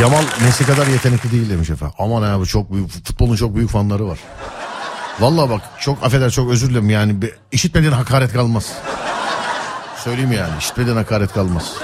Yamal Messi kadar yetenekli değil demiş efendim. Aman abi, çok büyük, futbolun çok büyük fanları var. Vallahi bak, çok affeder, çok özür dilerim yani, işitmediğin hakaret kalmaz. Söyleyeyim yani, işitmediğin hakaret kalmaz.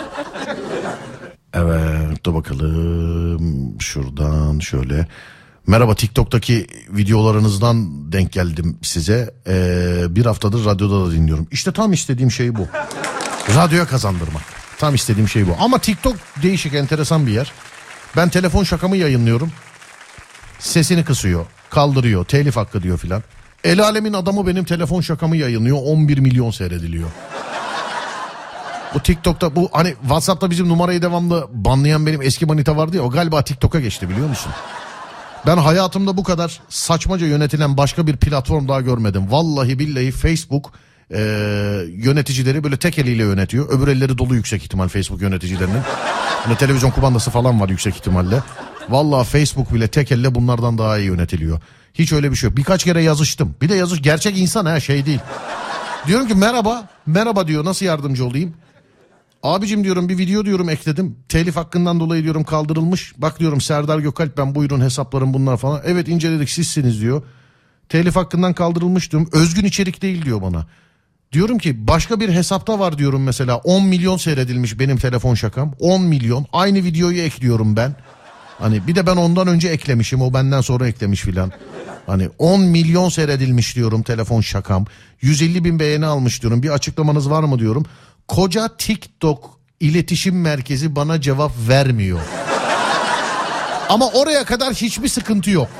Evet, dur bakalım şuradan şöyle. Merhaba, TikTok'taki videolarınızdan denk geldim size. Bir haftadır radyoda da dinliyorum. İşte tam istediğim şey bu. Radyoya kazandırmak. Tam istediğim şey bu. Ama TikTok değişik, enteresan bir yer. Ben telefon şakamı yayınlıyorum. Sesini kısıyor, kaldırıyor, telif hakkı diyor filan. El alemin adamı benim telefon şakamı yayınlıyor. 11 milyon seyrediliyor. Bu TikTok'ta, bu hani WhatsApp'ta bizim numarayı devamlı banlayan benim eski manita vardı ya, o galiba TikTok'a geçti, biliyor musun? Ben hayatımda bu kadar saçmaca yönetilen başka bir platform daha görmedim. Vallahi billahi Facebook yöneticileri böyle tek eliyle yönetiyor. Öbür elleri dolu yüksek ihtimal Facebook yöneticilerinin. Hani televizyon kumandası falan var yüksek ihtimalle. Vallahi Facebook bile tek elle bunlardan daha iyi yönetiliyor. Hiç öyle bir şey yok. Birkaç kere yazıştım. Bir de gerçek insan ha, şey değil. Diyorum ki merhaba diyor, nasıl yardımcı olayım? Abicim diyorum, bir video diyorum ekledim. Telif hakkından dolayı diyorum kaldırılmış. Bak diyorum, Serdar Gökalp ben, buyurun hesaplarım bunlar falan. Evet, inceledik, sizsiniz diyor. Telif hakkından kaldırılmış diyorum. Özgün içerik değil diyor bana. Diyorum ki başka bir hesapta var diyorum mesela. 10 milyon seyredilmiş benim telefon şakam. 10 milyon. Aynı videoyu ekliyorum ben. Hani bir de ben ondan önce eklemişim, o benden sonra eklemiş filan. Hani 10 milyon seyredilmiş diyorum telefon şakam. 150 bin beğeni almış diyorum. Bir açıklamanız var mı diyorum. Koca TikTok iletişim merkezi bana cevap vermiyor. Ama oraya kadar hiçbir sıkıntı yok.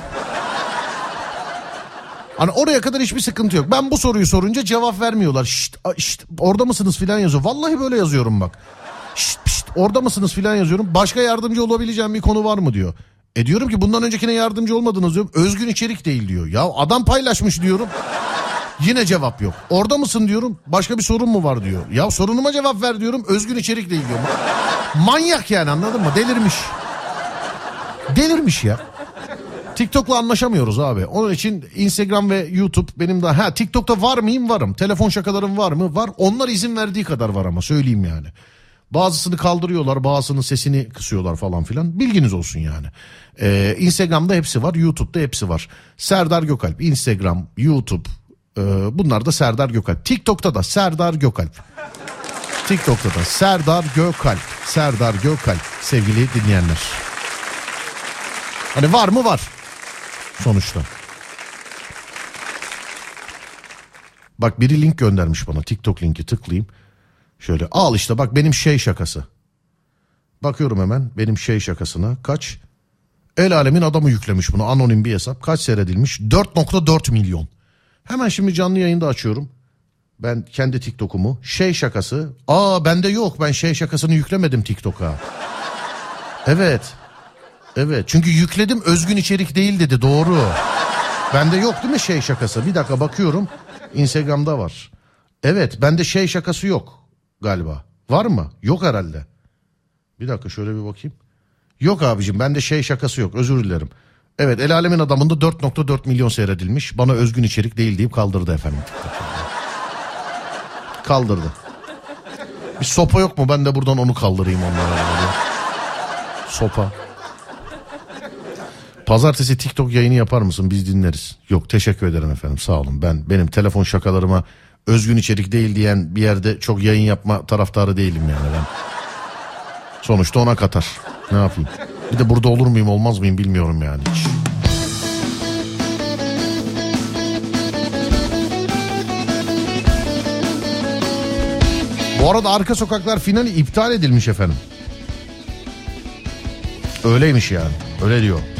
Hani oraya kadar hiçbir sıkıntı yok. Ben bu soruyu sorunca cevap vermiyorlar. Şşt, orada mısınız filan yazıyor. Vallahi böyle yazıyorum bak. Şşt, orada mısınız filan yazıyorum. Başka yardımcı olabileceğim bir konu var mı diyor. Diyorum ki bundan öncekine yardımcı olmadınız diyorum. Özgün içerik değil diyor. Ya adam paylaşmış diyorum. Yine cevap yok. Orada mısın diyorum. Başka bir sorun mu var diyor. Ya sorunuma cevap ver diyorum. Özgün içerik değil diyor. Manyak yani, anladın mı? Delirmiş. Delirmiş ya. TikTok'la anlaşamıyoruz abi. Onun için Instagram ve YouTube benim daha... TikTok'ta var mıyım? Varım. Telefon şakalarım var mı? Var. Onlar izin verdiği kadar var ama, söyleyeyim yani. Bazısını kaldırıyorlar, bazısının sesini kısıyorlar falan filan. Bilginiz olsun yani. Instagram'da hepsi var, YouTube'da hepsi var. Serdar Gökalp, Instagram, YouTube, bunlar da Serdar Gökalp. TikTok'ta da Serdar Gökalp. TikTok'ta da Serdar Gökalp. Serdar Gökalp sevgili dinleyenler. Hani var mı? Var. Sonuçta. Bak, biri link göndermiş bana. TikTok linki, tıklayayım. Şöyle al işte bak, benim şey şakası. Bakıyorum hemen benim şey şakasına. Kaç? El alemin adamı yüklemiş bunu, anonim bir hesap. Kaç seyredilmiş? 4.4 milyon. Hemen şimdi canlı yayında açıyorum. Ben kendi TikTok'umu. Şey şakası. Bende yok, ben şey şakasını yüklemedim TikTok'a. Evet. Çünkü yükledim, özgün içerik değil dedi, doğru. Bende yok değil mi şey şakası? Bir dakika bakıyorum. Instagram'da var. Evet, bende şey şakası yok galiba. Var mı? Yok herhalde. Bir dakika şöyle bir bakayım. Yok abicim, bende şey şakası yok, özür dilerim. Evet, el alemin adamında 4.4 milyon seyredilmiş. Bana özgün içerik değil deyip kaldırdı efendim. Kaldırdı. Bir sopa yok mu? Ben de buradan onu kaldırayım onlara. Sopa. Pazartesi TikTok yayını yapar mısın? Biz dinleriz. Yok, teşekkür ederim efendim, sağ olun. Benim telefon şakalarıma özgün içerik değil diyen bir yerde çok yayın yapma taraftarı değilim yani ben. Sonuçta ona katar. Ne yapayım? Bir de burada olur muyum olmaz mıyım bilmiyorum yani hiç. Bu arada Arka Sokaklar finali iptal edilmiş efendim. Öyleymiş yani. Öyle diyor.